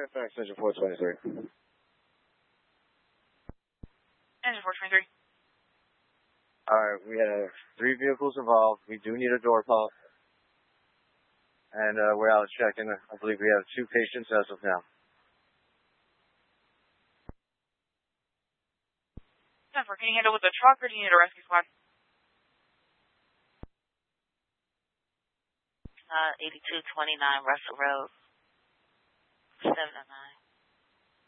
FX, engine 423. Engine 423. Alright, we have 3 vehicles involved. We do need a door pump. And we're out checking. I believe we have 2 patients as of now. 10-4, can you handle with the truck or do you need a rescue squad? 8229 Russell Road. 709.